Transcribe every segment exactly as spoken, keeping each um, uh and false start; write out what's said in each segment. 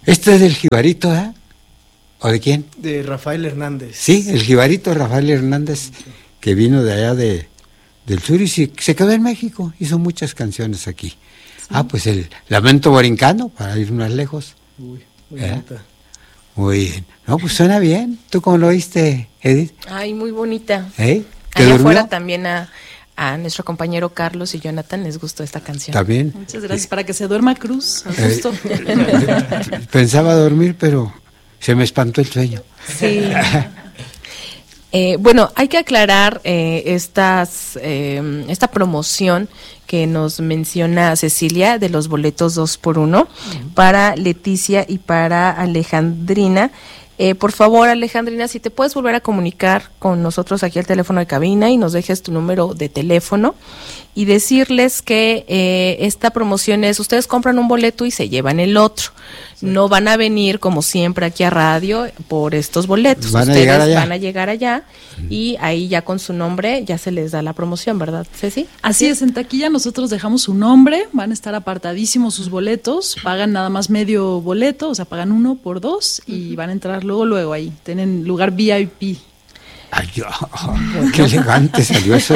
Este es del Jibarito, ¿eh? ¿O de quién? De Rafael Hernández. Sí, el Jibarito Rafael Hernández, que vino de allá de, del sur y se, se quedó en México, hizo muchas canciones aquí. Sí. Ah, pues el Lamento Borincano, para ir más lejos. Uy, muy ¿Eh? bonita. Muy bien. No, pues suena bien. ¿Tú cómo lo oíste, Edith? Ay, muy bonita. ¿Eh? ¿Te Allá durmió? afuera también a, a nuestro compañero Carlos y Jonathan les gustó esta canción. También. Muchas gracias. Para que se duerma Cruz, a gusto. Eh, pensaba dormir, pero se me espantó el sueño. Sí. Eh, bueno, hay que aclarar eh, estas eh, esta promoción que nos menciona Cecilia de los boletos dos por uno uh-huh. para Leticia y para Alejandrina. Eh, por favor, Alejandrina, si te puedes volver a comunicar con nosotros aquí al teléfono de cabina y nos dejes tu número de teléfono y decirles que eh, esta promoción es, ustedes compran un boleto y se llevan el otro. Sí. No van a venir como siempre aquí a radio por estos boletos. Van a ustedes llegar allá. van a llegar allá y ahí ya con su nombre ya se les da la promoción, ¿verdad, Ceci? Así es, en taquilla nosotros dejamos su nombre, van a estar apartadísimos sus boletos, pagan nada más medio boleto, o sea, pagan uno por dos y van a entrar luego, luego ahí, tienen lugar V I P. Ay, oh, qué elegante salió eso.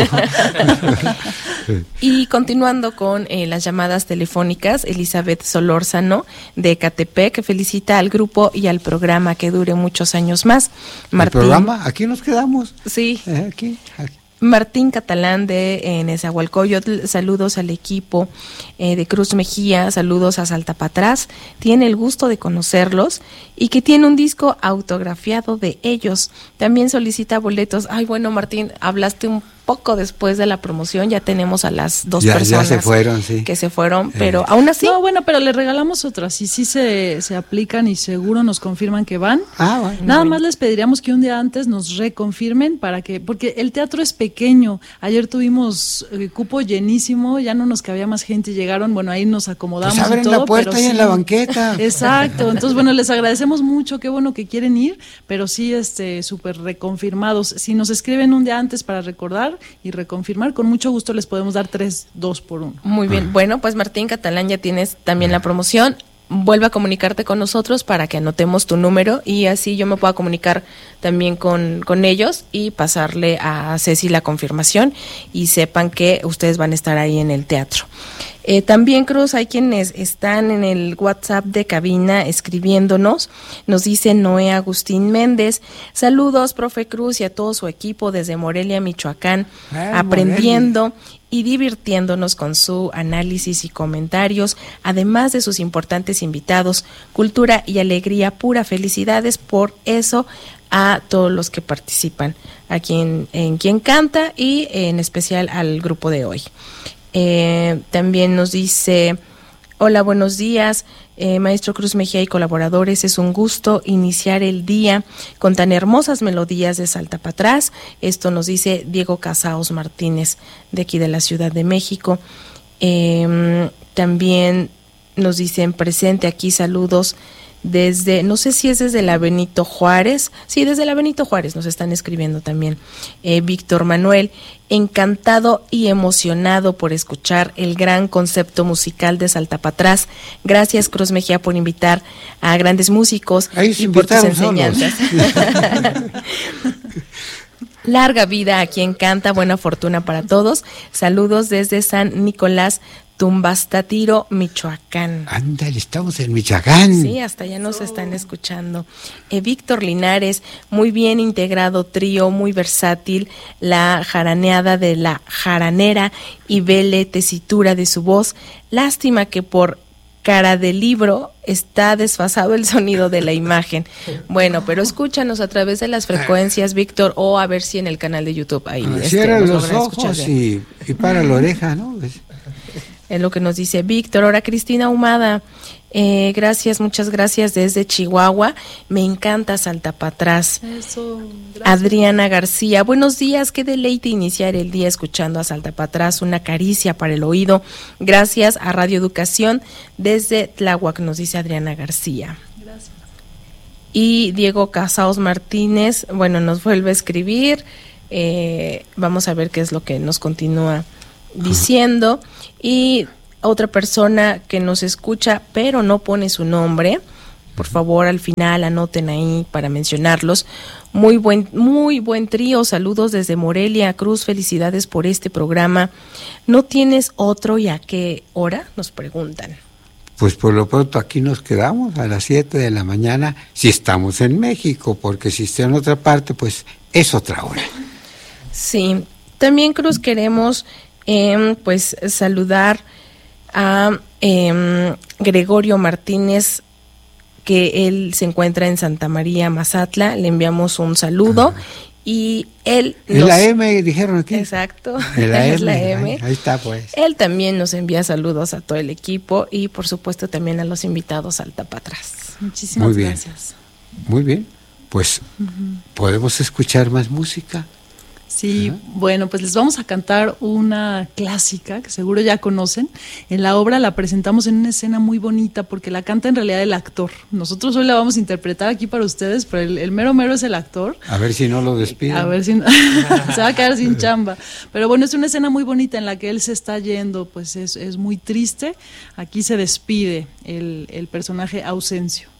Y continuando con eh, las llamadas telefónicas, Elizabeth Solórzano de Ecatepec, que felicita al grupo y al programa que dure muchos años más. Martín, ¿el programa? Aquí nos quedamos. Sí. Eh, aquí, aquí. Martín Catalán de eh, Nezahualcóyotl, saludos al equipo eh, de Cruz Mejía, saludos a Salta pa' Atrás, tiene el gusto de conocerlos y que tiene un disco autografiado de ellos, también solicita boletos. Ay, bueno, Martín, hablaste un poco después de la promoción, ya tenemos a las dos ya, personas ya se fueron, sí. que se fueron, pero eh. aún así... No, bueno, pero le regalamos otras, y sí se, se aplican y seguro nos confirman que van. Ah, bueno. Nada más les pediríamos que un día antes nos reconfirmen para que, porque el teatro es pequeño, ayer tuvimos eh, cupo llenísimo, ya no nos cabía más gente, llegaron, bueno, ahí nos acomodamos pues abren y todo. La puerta pero y sí, en la banqueta. Exacto, entonces bueno, les agradecemos mucho, qué bueno que quieren ir, pero sí, este, súper reconfirmados. Si nos escriben un día antes para recordar y reconfirmar, con mucho gusto les podemos dar tres, dos por uno. Muy bien, bueno, pues Martín Catalán, ya tienes también la promoción. Vuelve a comunicarte con nosotros para que anotemos tu número y así yo me pueda comunicar también con, con ellos y pasarle a Ceci la confirmación y sepan que ustedes van a estar ahí en el teatro. Eh, también, Cruz, hay quienes están en el WhatsApp de cabina escribiéndonos. Nos dice Noé Agustín Méndez, saludos, profe Cruz, y a todo su equipo desde Morelia, Michoacán, Ay, aprendiendo Morelia. Y divirtiéndonos con su análisis y comentarios, además de sus importantes invitados, cultura y alegría, pura felicidades por eso a todos los que participan aquí en, en Quien Canta y en especial al grupo de hoy. Eh, también nos dice, hola, buenos días, eh, maestro Cruz Mejía y colaboradores, es un gusto iniciar el día con tan hermosas melodías de Salta pa' Atrás. Esto nos dice Diego Casaos Martínez, de aquí de la Ciudad de México. Eh, también nos dicen presente aquí, saludos desde, no sé si es desde la Benito Juárez, sí, desde la Benito Juárez nos están escribiendo también, eh, Víctor Manuel, encantado y emocionado por escuchar el gran concepto musical de Salta pa' Atrás. Gracias, Cruz Mejía, por invitar a grandes músicos y por tus enseñanzas. Larga vida a Quien Canta, buena fortuna para todos. Saludos desde San Nicolás Tumbastatiro, Michoacán. Ándale, estamos en Michoacán. Sí, hasta allá nos están escuchando. Eh, Víctor Linares, muy bien integrado trío, muy versátil, la jaraneada de la jaranera y vele tesitura de su voz. Lástima que por cara de libro está desfasado el sonido de la imagen. Bueno, pero escúchanos a través de las frecuencias, Víctor, o a ver si en el canal de YouTube ahí. Ah, cierra este, los ojos y, y para la oreja, ¿no? Es lo que nos dice Víctor. Ahora Cristina Ahumada, eh, gracias, muchas gracias desde Chihuahua. Me encanta Salta pa' Atrás. Eso, Adriana García, buenos días, qué deleite iniciar el día escuchando a Salta pa' Atrás, una caricia para el oído. Gracias a Radio Educación desde Tláhuac, nos dice Adriana García. Gracias. Y Diego Casaos Martínez, bueno, nos vuelve a escribir. Eh, vamos a ver qué es lo que nos continúa diciendo. Y otra persona que nos escucha pero no pone su nombre Por favor, al final anoten ahí para mencionarlos. Muy buen, muy buen trío. Saludos desde Morelia, Cruz. Felicidades por este programa. ¿No tienes otro y a qué hora? Nos preguntan. Pues por lo pronto aquí nos quedamos a las siete de la mañana si estamos en México, porque si está en otra parte, pues es otra hora. Sí, también Cruz queremos eh, pues saludar a eh, Gregorio Martínez, que él se encuentra en Santa María, Mazatla. Le enviamos un saludo. Ah. Y él nos... Es la M, dijeron aquí. Exacto, la es M, la M. Ahí, ahí está, pues. Él también nos envía saludos a todo el equipo y, por supuesto, también a los invitados al Tapatras. Muchísimas Muy bien. gracias. Muy bien, pues, uh-huh. ¿podemos escuchar más música? Sí, uh-huh. Bueno, pues les vamos a cantar una clásica que seguro ya conocen. En la obra la presentamos en una escena muy bonita porque la canta en realidad el actor. Nosotros hoy la vamos a interpretar aquí para ustedes, pero el, el mero mero es el actor. A ver si no lo despiden. A ver si no, se va a quedar sin chamba. Pero bueno, es una escena muy bonita en la que él se está yendo, pues es, es muy triste. Aquí se despide el, el personaje Ausencio.